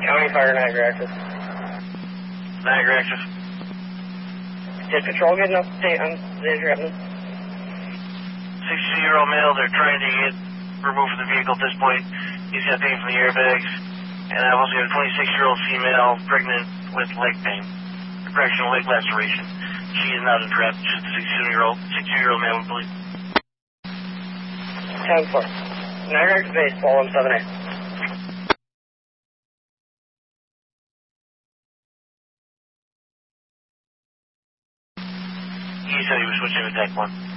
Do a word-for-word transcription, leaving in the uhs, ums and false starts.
County Fire, Niagara Active. Niagara Active. Did Patrol get an update on the injury happening? sixty-year-old male, they're trying to get removed from the vehicle at this point. He's got pain from the airbags. And I've also got a twenty-six-year-old female, pregnant with leg pain. Correctional leg laceration. She is not in prep. She's a sixty-two-year-old, sixty-two-year-old male, we believe. ten four. Niagara Active base, follow him seven eight. He said he was switching to Tech one.